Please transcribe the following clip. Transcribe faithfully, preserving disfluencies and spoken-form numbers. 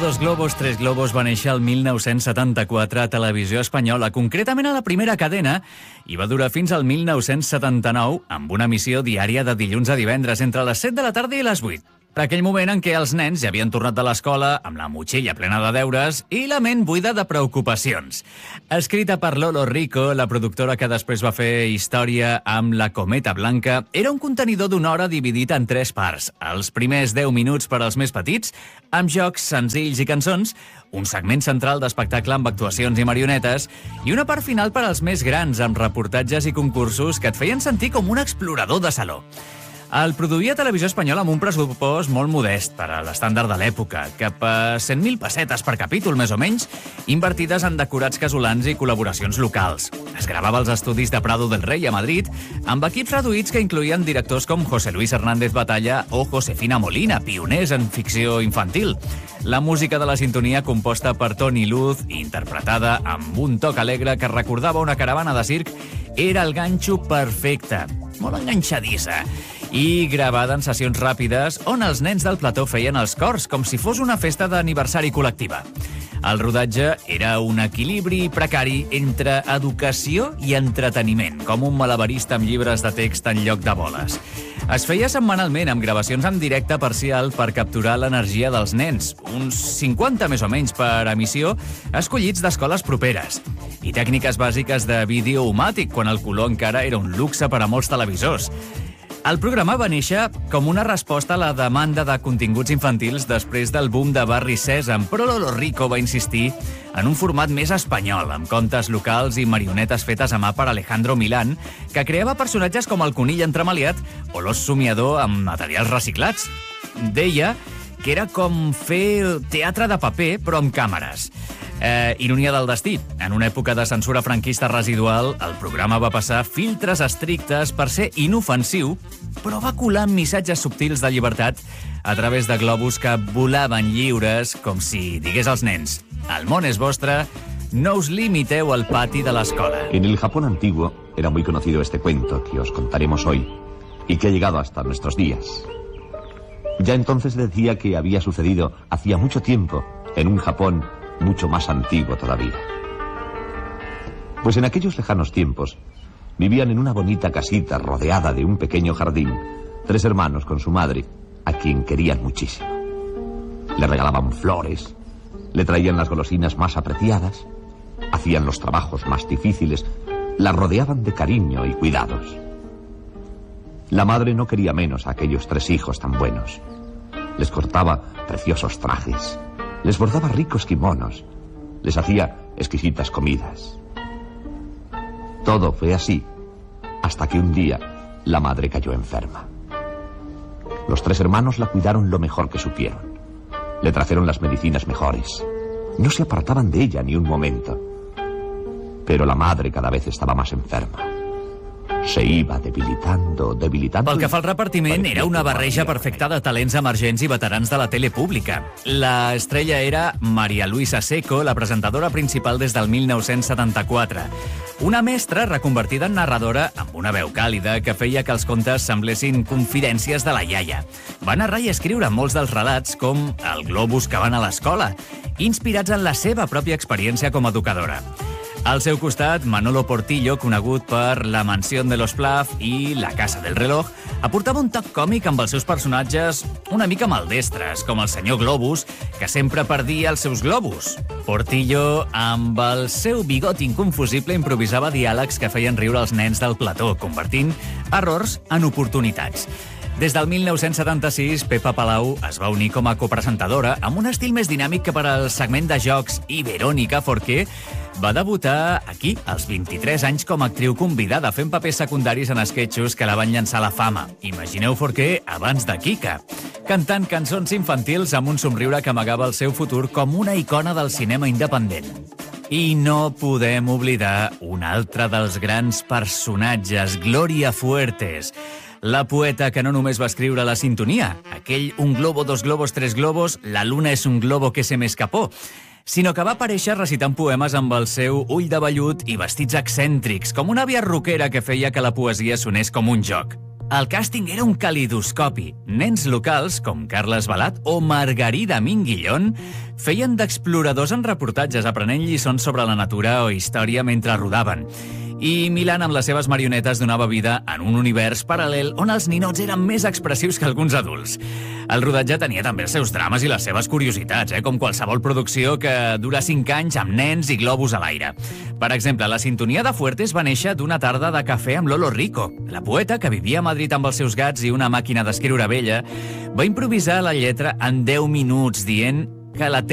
Dos globos, tres globos va néixer el mil nou-cents setanta-quatre a Televisió Espanyola, concretament a la primera cadena, i va durar fins al mil nou-cents setanta-nou amb una emissió diària de dilluns a divendres entre les set de la tarda i les vuit. Per aquell moment en què els nens ja havien tornat de l'escola amb la motxilla plena de deures i la ment buida de preocupacions. Escrita per Lolo Rico, la productora que després va fer història amb La Cometa Blanca, era un contenidor d'una hora dividit en tres parts. Els primers deu minuts per als més petits, amb jocs senzills i cançons, un segment central d'espectacle amb actuacions i marionetes i una part final per als més grans amb reportatges i concursos que et feien sentir com un explorador de saló. El produïa Televisió Espanyola amb un pressupost molt modest per a l'estàndard de l'època, cap a cent mil pessetes per capítol, més o menys, invertides en decorats casolans i col·laboracions locals. Es gravava als estudis de Prado del Rey a Madrid, amb equips reduïts que incloïen directors com José Luis Hernández Batalla o Josefina Molina, pioners en ficció infantil. La música de la sintonia, composta per Toni Luz i interpretada amb un toc alegre que recordava una caravana de circ, era el ganxo perfecte, molt enganxadissa, i gravada en sessions ràpides on els nens del plató feien els cors, com si fos una festa d'aniversari col·lectiva. El rodatge era un equilibri precari entre educació i entreteniment, com un malabarista amb llibres de text en lloc de boles. Es feia setmanalment amb gravacions en directe parcial per capturar l'energia dels nens, uns cinquanta més o menys per emissió, escollits d'escoles properes, i tècniques bàsiques de vídeo omàtic, quan el color encara era un luxe per a molts televisors. El programa va néixer com una resposta a la demanda de continguts infantils després del boom de Barri Sèsam, però Lolo Rico va insistir en un format més espanyol, amb contes locals i marionetes fetes a mà per Alejandro Milán, que creava personatges com el conill entremaliat o l'os somiador amb materials reciclats. Deia que era com fer teatre de paper, però amb càmeres. Eh, ironia del destí. En una època de censura franquista residual, el programa va passar filtres estrictes per ser inofensiu, però va colar amb missatges subtils de llibertat a través de globus que volaven lliures, com si digués als nens: el món és vostre, no us limiteu al pati de l'escola. En el Japón antiguo era muy conocido este cuento que os contaremos hoy y que ha llegado hasta nuestros días. Ya entonces decía que había sucedido hacía mucho tiempo en un Japón mucho más antiguo todavía. Pues en aquellos lejanos tiempos vivían en una bonita casita rodeada de un pequeño jardín tres hermanos con su madre, a quien querían muchísimo. Le regalaban flores, le traían las golosinas más apreciadas, hacían los trabajos más difíciles, la rodeaban de cariño y cuidados. La madre no quería menos a aquellos tres hijos tan buenos. Les cortaba preciosos trajes, les bordaba ricos kimonos, les hacía exquisitas comidas. Todo fue así, hasta que un día la madre cayó enferma. Los tres hermanos la cuidaron lo mejor que supieron. Le trajeron las medicinas mejores. No se apartaban de ella ni un momento. Pero la madre cada vez estaba más enferma. Se iba debilitando, debilitando... Pel que fa al repartiment, era una barreja perfecta de talents emergents i veterans de la tele pública. La estrella era María Luisa Seco, la presentadora principal des del mil nou-cents setanta-quatre. Una mestra reconvertida en narradora amb una veu càlida que feia que els contes semblessin confidències de la iaia. Va narrar i escriure molts dels relats, com El globus que van a l'escola, inspirats en la seva pròpia experiència com a educadora. Al seu costat, Manolo Portillo, conegut per La mansión de los Plath i La casa del reloj, aportava un toc còmic amb els seus personatges una mica maldestres, com el senyor Globus, que sempre perdia els seus globus. Portillo, amb el seu bigot inconfusible, improvisava diàlegs que feien riure els nens del plató, convertint errors en oportunitats. Des del mil nou-cents setanta-sis, Pepa Palau es va unir com a copresentadora amb un estil més dinàmic que per al segment de jocs, i Verónica Forqué va debutar aquí, als vint-i-tres anys, com a actriu convidada, fent papers secundaris en esquetxos que la van llançar a la fama. Imagineu Forqué abans de Kika, cantant cançons infantils amb un somriure que amagava el seu futur com una icona del cinema independent. I no podem oblidar un altre dels grans personatges, Gloria Fuertes, la poeta que no només va escriure la sintonia, aquell Un globo, dos globos, tres globos, la luna és un globo que se m'escapó, sinó que va aparèixer recitant poemes amb el seu ull de vellut i vestits excèntrics, com una àvia rockera que feia que la poesia sonés com un joc. El càsting era un calidoscopi. Nens locals, com Carles Balat o Margarida Minguillón, feien d'exploradors en reportatges, aprenent lliçons sobre la natura o història mentre rodaven. I Milan, amb les seves marionetes, donava vida en un univers paral·lel on els ninots eren més expressius que alguns adults. El rodatge tenia també els seus drames i les seves curiositats, eh? com qualsevol producció que dura cinc anys amb nens i globus a l'aire. Per exemple, la sintonia de Fuertes va néixer d'una tarda de cafè amb Lolo Rico. La poeta, que vivia a Madrid amb els seus gats i una màquina d'escriure vella, va improvisar la lletra en deu minuts, dient que la